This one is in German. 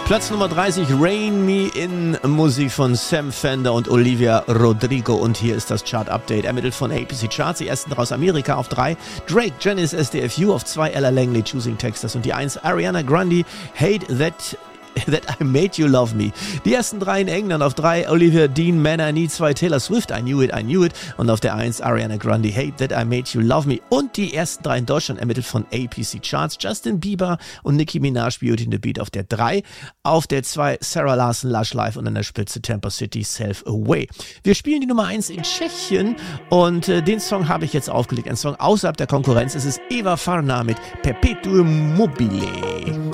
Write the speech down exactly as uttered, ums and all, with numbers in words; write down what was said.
Platz Nummer dreißig, Rain Me In, Musik von Sam Fender und Olivia Rodrigo. Und hier ist das Chart-Update, ermittelt von A P C Charts. Die ersten drei aus Amerika auf drei, Drake, Janice, S D F U auf zwei, Ella Langley, Choosing Texas und die eins, Ariana Grande, Hate That... That I Made You Love Me. Die ersten drei in England auf drei, Olivia Dean, Man I Need, zwei, Taylor Swift, I Knew It, I Knew It und auf der eins, Ariana Grande, Hate That I Made You Love Me. Und die ersten drei in Deutschland ermittelt von A P C Charts, Justin Bieber und Nicki Minaj, Beauty and the Beat auf der drei, auf der zwei, Sarah Larson, Lush Life und an der Spitze Tampa City, Self Away. Wir spielen die Nummer eins in Tschechien und äh, den Song habe ich jetzt aufgelegt, ein Song außerhalb der Konkurrenz. Es ist Eva Farna mit Perpetuum Mobile.